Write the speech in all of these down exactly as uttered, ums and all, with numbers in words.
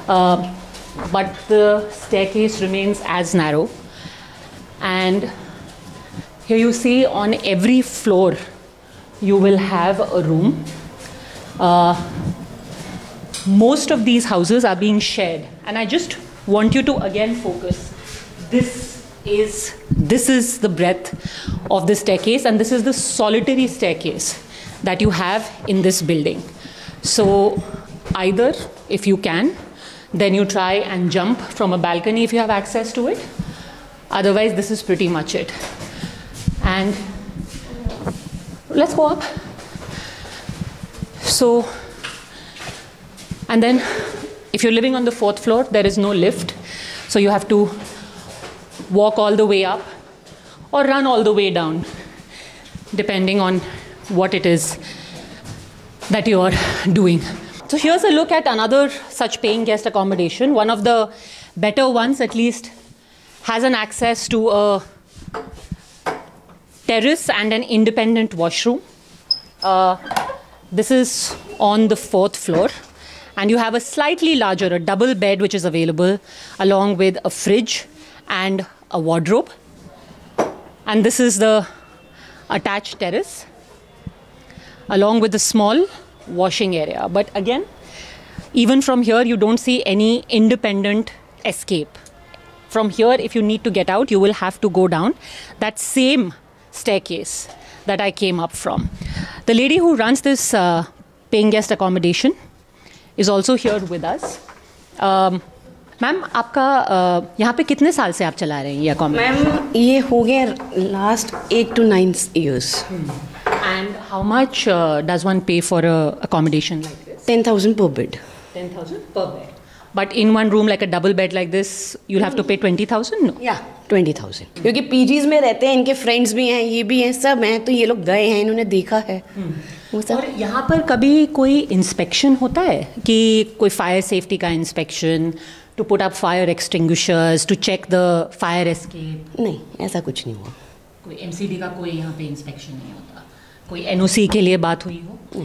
uh, but the staircase remains as narrow. And here you see on every floor you will have a room. Uh, most of these houses are being shared, and I just want you to again focus. This is, this is the breadth of the staircase, and this is the solitary staircase that you have in this building. So either, if you can, then you try and jump from a balcony if you have access to it. Otherwise, this is pretty much it. And let's go up. So, and then if you're living on the fourth floor, there is no lift. So you have to walk all the way up or run all the way down, depending on what it is that you are doing. So here's a look at another such paying guest accommodation. One of the better ones, at least, has an access to a terrace and an independent washroom. Uh, this is on the fourth floor. And you have a slightly larger, a double bed, which is available, along with a fridge and a wardrobe. And this is the attached terrace, along with a small washing area. But again, even from here, you don't see any independent escape. From here, if you need to get out, you will have to go down that same staircase that I came up from. The lady who runs this uh, paying guest accommodation is also here with us. Um, ma'am आपका uh, यहाँ पे कितने साल से आप चला रहे हैं ये accommodation? मैम ये हो गया last eight to nine years. Hmm. And how much uh, does one pay for a accommodation like this? Ten thousand per bed. Ten thousand per bed. But in one room, like a double bed like this, you'll have to pay twenty thousand? No. Yeah, twenty thousand. क्योंकि PGs में रहते हैं, इनके friends भी हैं, ये भी हैं, सब हैं, तो ये लोग गए हैं, इन्होंने देखा है. और यहाँ पर कभी कोई इंस्पेक्शन होता है कि कोई फायर सेफ्टी का inspection, to put up fire extinguishers, to check the fire escape? नहीं, ऐसा कुछ नहीं हुआ. कोई एमसीडी का कोई यहाँ पे इंस्पेक्शन नहीं होता? कोई एनओसी के लिए बात हुई हो? नहीं.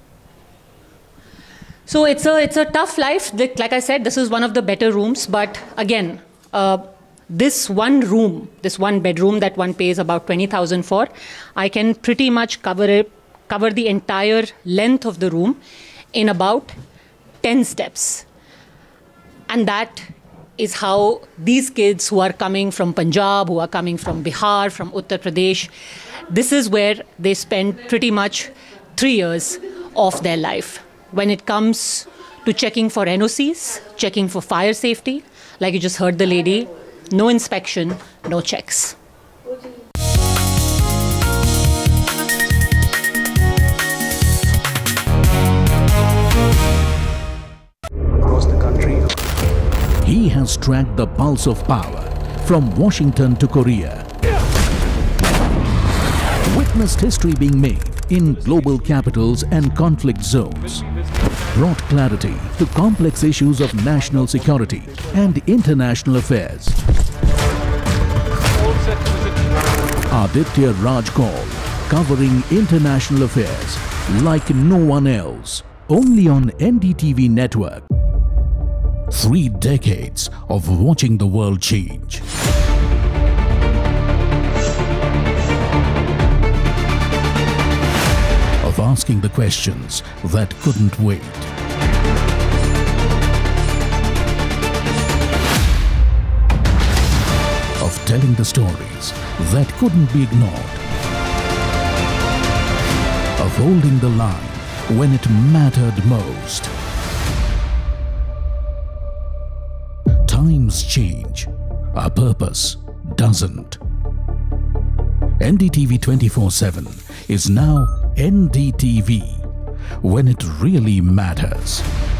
So it's a, it's a tough life. Like I said, this is one of the better rooms. But again, uh, this one room, this one bedroom that one pays about twenty thousand for, I can pretty much cover it, cover the entire length of the room in about ten steps. And that is how these kids who are coming from Punjab, who are coming from Bihar, from Uttar Pradesh, this is where they spend pretty much three years of their life. When it comes to checking for N O Cs, checking for fire safety, like you just heard the lady, no inspection, no checks. Across the country, he has tracked the pulse of power from Washington to Korea. Witnessed history being made in global capitals and conflict zones. Brought clarity to complex issues of national security and international affairs. Aditya Raj Kaul, covering international affairs like no one else, only on N D T V network. Three decades of watching the world change. Of asking the questions that couldn't wait. Of telling the stories that couldn't be ignored. Of holding the line when it mattered most. Times change, our purpose doesn't. N D T V twenty-four seven is now N D T V, when it really matters.